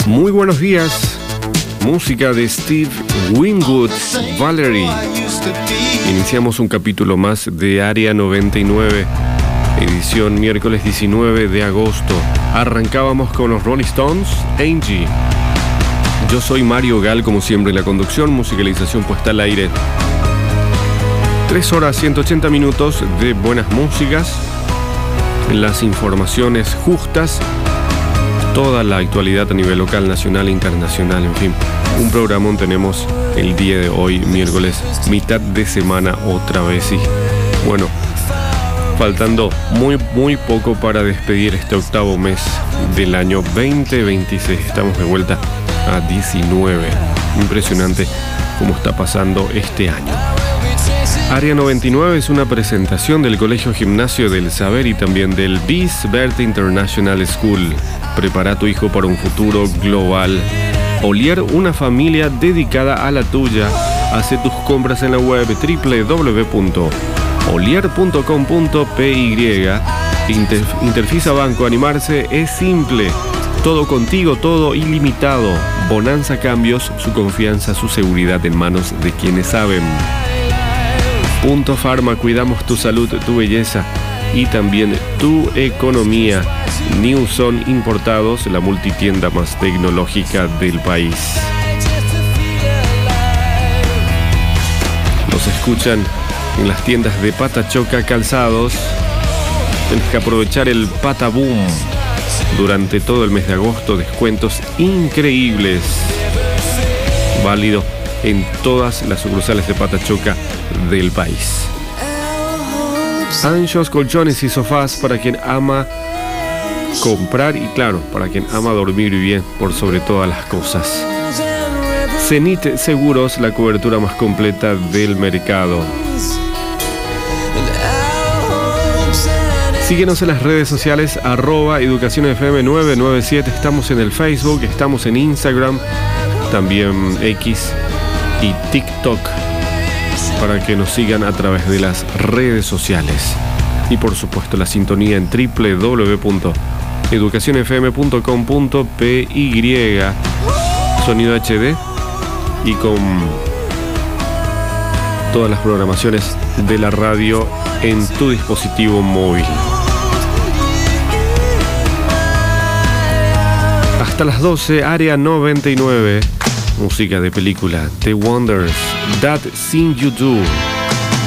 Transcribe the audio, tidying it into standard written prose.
Muy buenos días, música de Steve Winwood, Valerie. Iniciamos un capítulo más de Área 99, edición miércoles 19 de agosto. Arrancábamos con los Rolling Stones, Angie. Yo soy Mario Gal, como siempre en la conducción, musicalización puesta al aire. 3 horas 180 minutos de buenas músicas, las informaciones justas, toda la actualidad a nivel local, nacional e internacional, en fin. Un programón tenemos el día de hoy, miércoles, mitad de semana otra vez. Y bueno, faltando muy poco para despedir este octavo mes del año 2026. Estamos de vuelta a 19. Impresionante cómo está pasando este año. Área 99 es una presentación del Colegio Gimnasio del Saber y también del BIS Berta International School. Prepara a tu hijo para un futuro global. Olier, una familia dedicada a la tuya. Hace tus compras en la web www.olier.com.py. Interfisa Banco, animarse es simple. Todo contigo, todo ilimitado. Bonanza Cambios, su confianza, su seguridad en manos de quienes saben. Punto Pharma, cuidamos tu salud, tu belleza y también tu economía. Newson Importados, la multitienda más tecnológica del país. Nos escuchan en las tiendas de Patachoca Calzados. Tienes que aprovechar el Pataboom durante todo el mes de agosto. Descuentos increíbles. Válido en todas las sucursales de Patachoca del país. Anchos, colchones y sofás para quien ama comprar y, claro, para quien ama dormir bien por sobre todas las cosas. Zenit Seguros, la cobertura más completa del mercado. Síguenos en las redes sociales, @EducaciónFM997. Estamos en el Facebook, estamos en Instagram, también X y TikTok, para que nos sigan a través de las redes sociales. Y por supuesto la sintonía en www.educacionfm.com.py, sonido HD y con todas las programaciones de la radio en tu dispositivo móvil. Hasta las 12, Área 99, música de película, The Wonders, That Thing You Do.